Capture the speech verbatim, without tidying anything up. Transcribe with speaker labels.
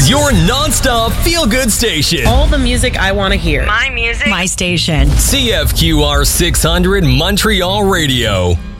Speaker 1: is your non-stop feel-good station.
Speaker 2: All the music I want to hear.
Speaker 3: My music.
Speaker 4: My station.
Speaker 1: C F Q R six hundred Montreal Radio.